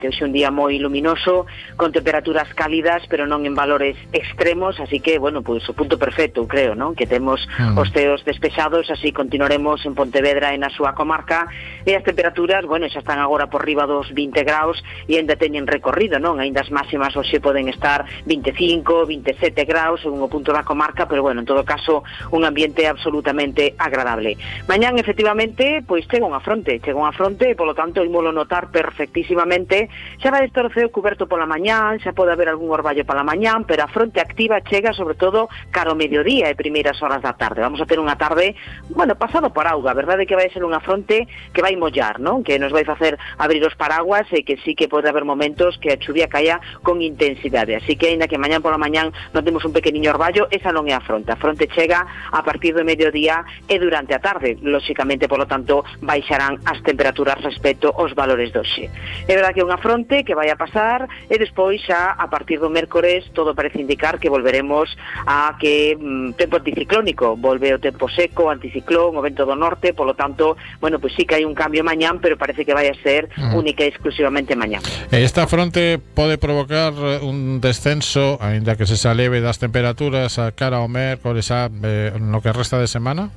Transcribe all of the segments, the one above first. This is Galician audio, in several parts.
Hoxe un día moi luminoso, con temperaturas cálidas, pero non en valores extremos, así que, bueno, pois o punto perfecto, creo, non? Que temos os ceos despexados, así continuaremos en Pontevedra e na súa comarca, e as temperaturas, bueno, xa están agora por riba dos 20 graus, e ainda teñen recorrido, non? Ainda as máximas hoxe poden estar 25, 27 graus, según o punto da comarca, pero, bueno, en todo caso, un ambiente absolutamente agradable. Mañán, efectivamente, pois chega unha fronte, e, polo tanto, ímolo notar perfectísimamente. Xa vai estar o ceo cuberto pola mañán, xa pode haber algún orballo pola mañán, pero a fronte activa chega sobre todo cara ao mediodía e primeiras horas da tarde. Vamos a ter unha tarde, bueno, pasado por auga, a verdade é que vai ser unha fronte que vai mollar, non? Que nos vai facer abrir os paraguas e que sí que pode haber momentos que a chuvia caia con intensidade. Así que, aínda que mañán pola mañán non temos un pequeniño orballo, esa non é a fronte. A fronte chega a partir do mediodía e durante a tarde. Lóxicamente, polo tanto, baixarán as temperaturas respecto aos valores doxe. É verdade que é unha fronte que vai a pasar e despois xa a partir do mércores todo parece indicar que volveremos a que tempo anticiclónico, volve o tempo seco, anticiclón, o vento do norte, polo tanto, bueno, pois sí que hai un cambio mañán, pero parece que vai a ser única e exclusivamente mañán. Esta fronte pode provocar un descenso, aínda que se leve das temperaturas a cara ao mércores no que resta de semana?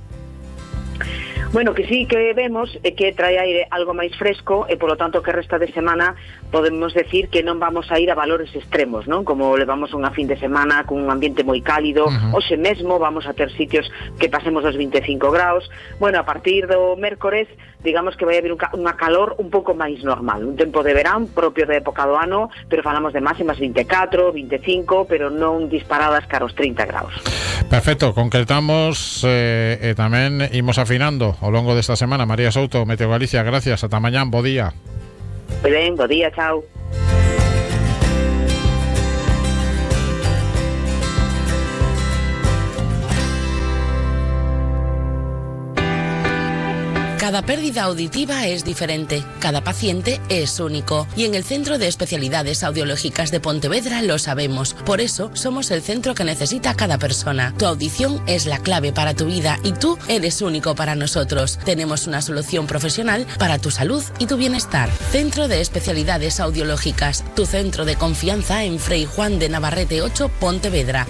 Bueno, que sí que vemos é que trae aire algo máis fresco e, polo tanto, que resta de semana podemos decir que non vamos a ir a valores extremos, non? Como levamos unha fin de semana con un ambiente moi cálido, hoxe mesmo vamos a ter sitios que pasemos os 25 graus. Bueno, a partir do mércores, digamos que vai haber unha calor un pouco máis normal, un tempo de verán propio da época do ano, pero falamos de máximas 24, 25, pero non disparadas cara aos 30 graus. Perfecto, concretamos e tamén imos afinando ao longo desta semana. María Souto, Meteo Galicia, gracias, ata mañán, bo día. Ben, bo día, chao. Cada pérdida auditiva es diferente, cada paciente es único y en el Centro de Especialidades Audiológicas de Pontevedra lo sabemos. Por eso somos el centro que necesita cada persona. Tu audición es la clave para tu vida y tú eres único para nosotros. Tenemos una solución profesional para tu salud y tu bienestar. Centro de Especialidades Audiológicas, tu centro de confianza en Frei Juan de Navarrete 8, Pontevedra.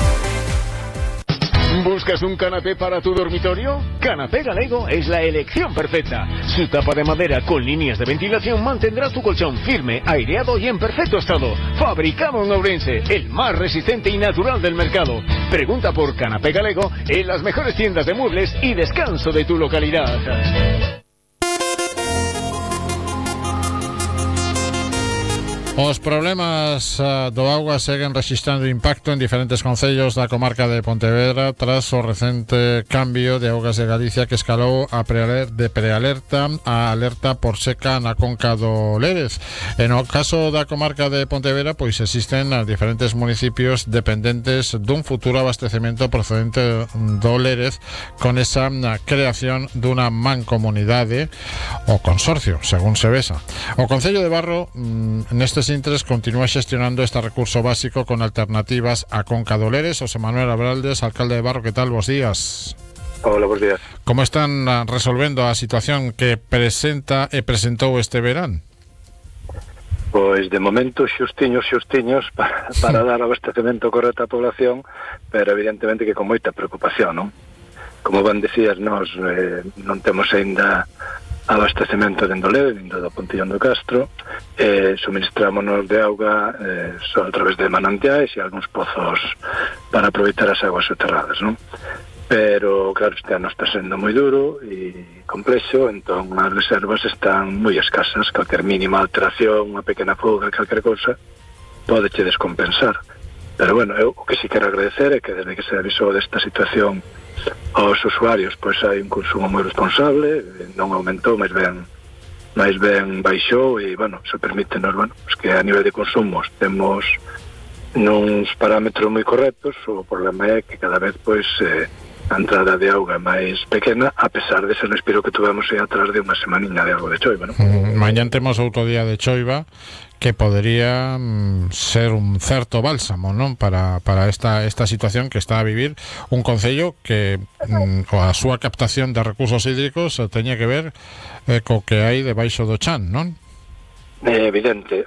¿Buscas un canapé para tu dormitorio? Canapé Galego es la elección perfecta. Su tapa de madera con líneas de ventilación mantendrá tu colchón firme, aireado y en perfecto estado. Fabricado en Ourense, el más resistente y natural del mercado. Pregunta por Canapé Galego en las mejores tiendas de muebles y descanso de tu localidad. Os problemas do auga seguen rexistrando impacto en diferentes concellos da comarca de Pontevedra tras o recente cambio de Augas de Galicia que escalou de prealerta a alerta por seca na conca do Lérez. En o caso da comarca de Pontevedra, pois existen diferentes municipios dependentes dun futuro abastecemento procedente do Lérez con esa creación dunha mancomunidade o consorcio, según se vesa. O Concello de Barro nestes intres continúa xestionando este recurso básico con alternativas a conca do Lérez. José Manuel Abraldes, alcalde de Barro, que tal? Bos días. Hola, bos días. Como están resolvendo a situación que presentou este verán? Pois de momento xustiños para dar abastecemento correcto á población, pero evidentemente que con moita preocupación, non? Como van decías, nós non temos aínda abastecemento dende o Lérez, dende do Pontillón do Castro, suministrámonos de auga só a través de manantiais e algúns pozos para aproveitar as aguas soterradas, non? Pero, claro, este ano está sendo moi duro e complexo, entón as reservas están moi escasas. Calquer mínima alteración, unha pequena fuga, calquer cousa, podeche descompensar. Pero, bueno, eu o que si quero agradecer é que desde que se avisou desta situación aos usuarios, pois hai un consumo moi responsable, non aumentou, máis ben baixou e, bueno, eso permítenos, bueno, pues que a nivel de consumos temos nuns parámetros moi correctos. O problema é que cada vez, pois, a entrada de auga máis pequena, a pesar dese respiro que tuvemos aí atrás de unha semaninha de algo de choiva, non? Mañán temos outro día de choiva que podería ser un certo bálsamo, non? Para esta situación que está a vivir un concello que a súa captación de recursos hídricos teña que ver co que hai debaixo do chan, non? É evidente,